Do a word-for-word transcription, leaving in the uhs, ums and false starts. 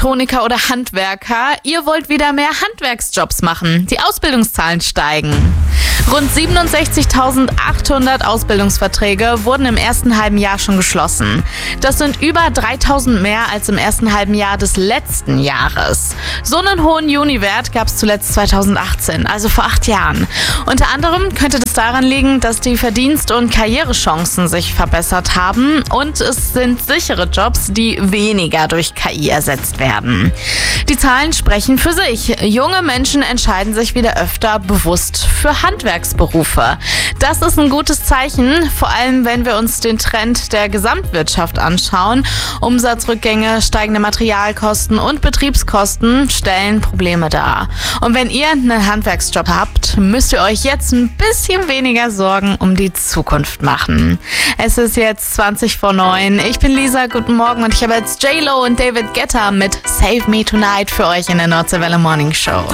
Mechatroniker oder Handwerker, ihr wollt wieder mehr Handwerksjobs machen. Die Ausbildungszahlen steigen. Rund siebenundsechzigtausendachthundert Ausbildungsverträge wurden im ersten halben Jahr schon geschlossen. Das sind über dreitausend mehr als im ersten halben Jahr des letzten Jahres. So einen hohen Juniwert gab es zuletzt zweitausendachtzehn, also vor acht Jahren. Unter anderem könnte das daran liegen, dass die Verdienst- und Karrierechancen sich verbessert haben und es sind sichere Jobs, die weniger durch K I ersetzt werden. Die Zahlen sprechen für sich. Junge Menschen entscheiden sich wieder öfter bewusst für Handwerksberufe. Das ist ein gutes Zeichen, vor allem wenn wir uns den Trend der Gesamtwirtschaft anschauen. Umsatzrückgänge, steigende Materialkosten und Betriebskosten stellen Probleme dar. Und wenn ihr einen Handwerksjob habt, müsst ihr euch jetzt ein bisschen weniger Sorgen um die Zukunft machen. Es ist jetzt zwanzig vor neun. Ich bin Lisa, guten Morgen und ich habe jetzt J-Lo und David Guetta mit Save Me Tonight für euch in der Nordseewelle Morning Show.